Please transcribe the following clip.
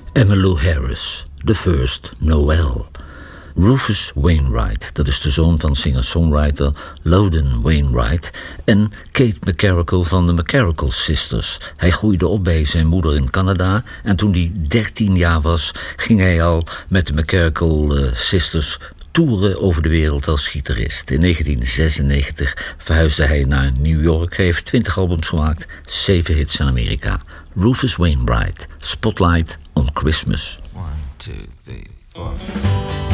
Emmylou Harris, The First Noel. Rufus Wainwright, dat is de zoon van singer-songwriter Loudon Wainwright, en Kate McCarrickle van de McCarrickle Sisters. Hij groeide op bij zijn moeder in Canada en toen hij 13 jaar was, ging hij al met de McCarrickle Sisters toeren over de wereld als gitarist. In 1996 verhuisde hij naar New York. Hij heeft 20 albums gemaakt, 7 hits in Amerika. Rufus Wainwright, Spotlight on Christmas. 1, 2, 3, 4.